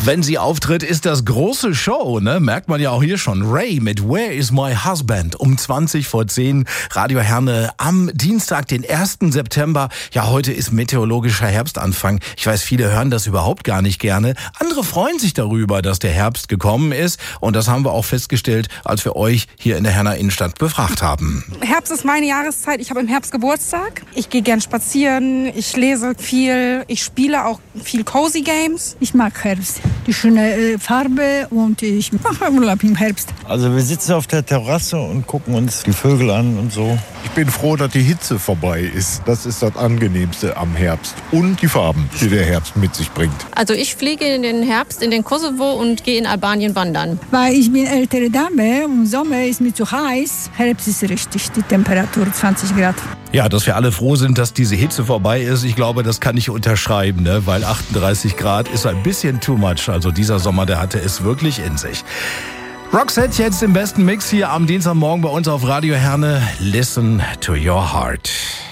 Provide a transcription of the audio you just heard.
Wenn sie auftritt, ist das große Show, ne? Merkt man ja auch hier schon. Ray mit Where is my husband? Um 20:10 Radio Herne am Dienstag, den 1. September. Ja, heute ist meteorologischer Herbstanfang. Ich weiß, viele hören das überhaupt gar nicht gerne. Andere freuen sich darüber, dass der Herbst gekommen ist. Und das haben wir auch festgestellt, als wir euch hier in der Herner Innenstadt befragt haben. Herbst ist meine Jahreszeit. Ich habe im Herbst Geburtstag. Ich gehe gern spazieren. Ich lese viel. Ich spiele auch viel Cozy Games. Ich mag Herbst. Die schöne Farbe und ich mache Urlaub im Herbst. Also wir sitzen auf der Terrasse und gucken uns die Vögel an und so. Ich bin froh, dass die Hitze vorbei ist. Das ist das Angenehmste am Herbst. Und die Farben, die der Herbst mit sich bringt. Also ich fliege in den Herbst in den Kosovo und gehe in Albanien wandern. Weil ich bin ältere Dame und Sommer ist mir zu heiß. Herbst ist richtig, die Temperatur 20 Grad. Ja, dass wir alle froh sind, dass diese Hitze vorbei ist. Ich glaube, das kann ich unterschreiben, ne? Weil 38 Grad ist ein bisschen too much. Also dieser Sommer, der hatte es wirklich in sich. Roxette jetzt im besten Mix hier am Dienstagmorgen bei uns auf Radio Herne. Listen to your heart.